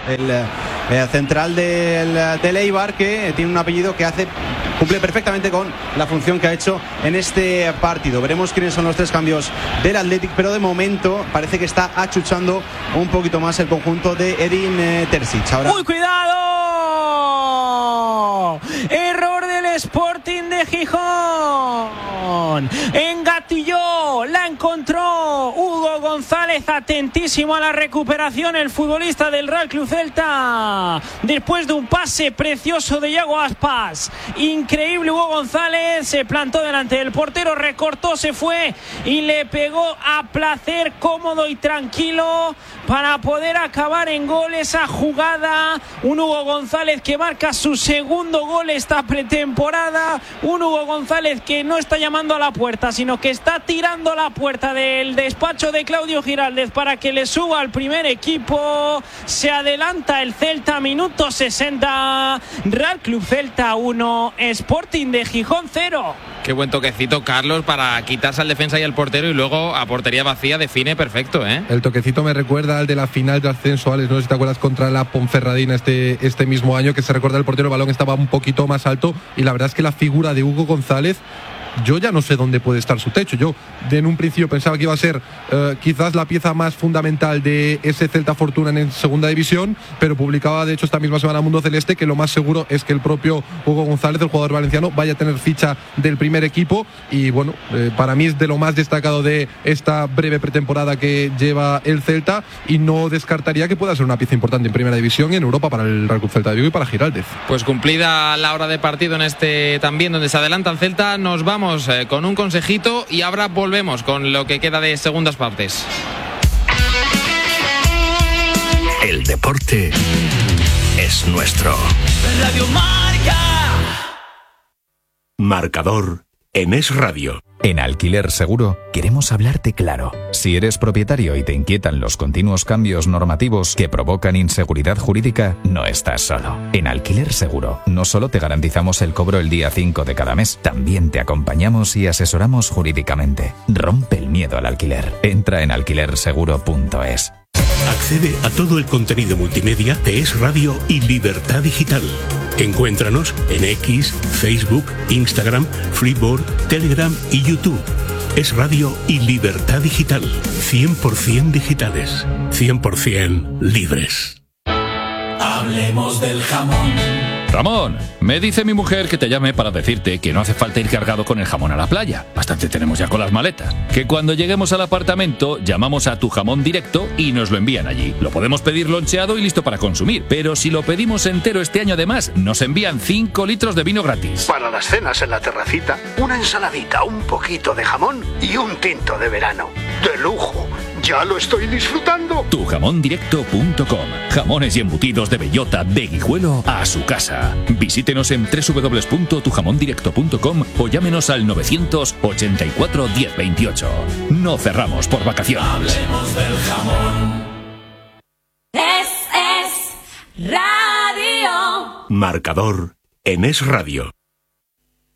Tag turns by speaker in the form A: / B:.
A: el central del Eibar, que tiene un apellido que cumple perfectamente con la función que ha hecho en este partido. Veremos quiénes son los 3 cambios del Athletic, pero de momento parece que está achuchando un poquito más el conjunto de Edin Terzic. Ahora...
B: ¡Uy, cuidado! Error del Sporting de Gijón. Engatilló, la encontró Hugo González, atentísimo a la recuperación el futbolista del Real Club Celta, después de un pase precioso de Iago Aspas. Increíble, Hugo González se plantó delante del portero, recortó, se fue y le pegó a placer, cómodo y tranquilo, para poder acabar en gol esa jugada. Un Hugo González que marca su segundo gol esta pretemporada, un Hugo González que no está llamando a la puerta, sino que está tirando a la puerta del despacho de Claudio Giraldez para que le suba al primer equipo. Se adelanta el Celta, minuto 60, Real Club Celta 1, Sporting de Gijón 0.
C: Qué buen toquecito, Carlos, para quitarse al defensa y al portero, y luego a portería vacía define perfecto, ¿eh?
D: El toquecito me recuerda al de la final de ascenso, Alex, no sé si te acuerdas, contra la Ponferradina este mismo año, que se recuerda el portero, el balón estaba un poquito más alto, y la verdad es que la figura de Hugo González, yo ya no sé dónde puede estar su techo. Yo en un principio pensaba que iba a ser quizás la pieza más fundamental de ese Celta Fortuna en segunda división, pero publicaba de hecho esta misma semana Mundo Celeste que lo más seguro es que el propio Hugo González, el jugador valenciano, vaya a tener ficha del primer equipo, y bueno, para mí es de lo más destacado de esta breve pretemporada que lleva el Celta, y no descartaría que pueda ser una pieza importante en primera división y en Europa para el Real Club Celta de Vigo y para Giraldez.
C: Pues cumplida la hora de partido en este también donde se adelanta el Celta, nos vamos con un consejito y ahora volvemos con lo que queda de segundas partes.
E: El deporte es nuestro.
F: Radio Marca.
E: Marcador en Es Radio.
G: En Alquiler Seguro queremos hablarte claro. Si eres propietario y te inquietan los continuos cambios normativos que provocan inseguridad jurídica, no estás solo. En Alquiler Seguro no solo te garantizamos el cobro el día 5 de cada mes, también te acompañamos y asesoramos jurídicamente. Rompe el miedo al alquiler. Entra en alquilerseguro.es.
E: Accede a todo el contenido multimedia de Es Radio y Libertad Digital. Encuéntranos en X, Facebook, Instagram, Freeboard, Telegram y YouTube. Es Radio y Libertad Digital. 100% digitales. 100% libres.
F: Hablemos del jamón.
H: Ramón, me dice mi mujer que te llame para decirte que no hace falta ir cargado con el jamón a la playa. Bastante tenemos ya con las maletas. Que cuando lleguemos al apartamento, llamamos a Tu Jamón Directo y nos lo envían allí. Lo podemos pedir loncheado y listo para consumir. Pero si lo pedimos entero este año además, nos envían 5 litros de vino gratis.
I: Para las cenas en la terracita, una ensaladita, un poquito de jamón y un tinto de verano. ¡De lujo! ¡Ya lo estoy disfrutando!
H: Tujamondirecto.com. Jamones y embutidos de bellota de Guijuelo a su casa. Visítenos en www.tujamondirecto.com o llámenos al 984 1028. No cerramos por vacaciones.
F: Hablemos del jamón.
J: Es Radio.
E: Marcador en Es Radio.